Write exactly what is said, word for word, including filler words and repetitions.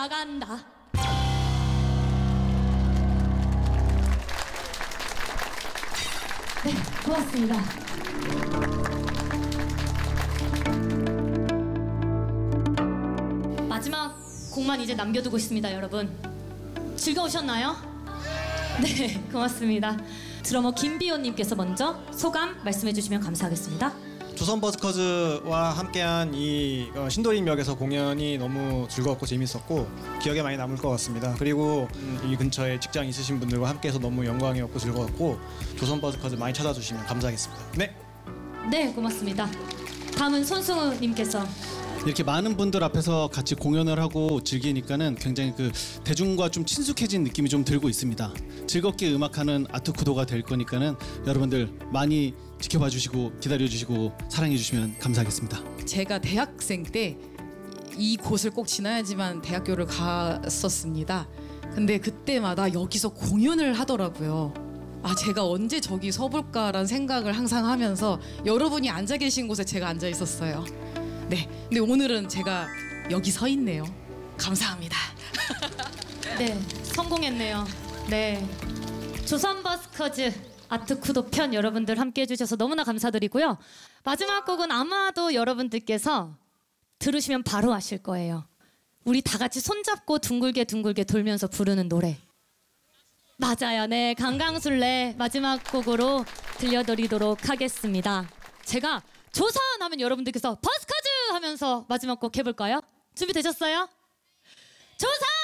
나간다. 네, 고맙습니다. 마지막 곡만 이제 남겨두고 있습니다, 여러분. 즐거우셨나요? 네, 고맙습니다. 드러머 김비호님께서 먼저 소감 말씀해 주시면 감사하겠습니다. 조선 버스커즈와 함께한 이 어, 신도림역에서 공연이 너무 즐거웠고 재밌었고 기억에 많이 남을 것 같습니다. 그리고 음, 이 근처에 직장 있으신 분들과 함께해서 너무 영광이었고 즐거웠고 조선 버스커즈 많이 찾아주시면 감사하겠습니다. 네. 네, 고맙습니다. 다음은 손승우님께서. 이렇게 많은 분들 앞에서 같이 공연을 하고 즐기니까는 굉장히 그 대중과 좀 친숙해진 느낌이 좀 들고 있습니다. 즐겁게 음악하는 아트쿠도가 될 거니까는 여러분들 많이 지켜봐 주시고 기다려 주시고 사랑해 주시면 감사하겠습니다. 제가 대학생 때 이 곳을 꼭 지나야지만 대학교를 갔었습니다. 근데 그때마다 여기서 공연을 하더라고요. 아, 제가 언제 저기 서볼까라는 생각을 항상 하면서 여러분이 앉아 계신 곳에 제가 앉아 있었어요. 네, 근데 오늘은 제가 여기 서 있네요. 감사합니다. 네, 성공했네요. 네, 조선 버스커즈 아트쿠도 편 여러분들 함께 해주셔서 너무나 감사드리고요. 마지막 곡은 아마도 여러분들께서 들으시면 바로 아실 거예요. 우리 다 같이 손잡고 둥글게 둥글게 돌면서 부르는 노래. 맞아요. 네, 강강술래 마지막 곡으로 들려드리도록 하겠습니다. 제가 조선 하면 여러분들께서 버스커즈 하면서 마지막 곡 해볼까요? 준비되셨어요? 조선!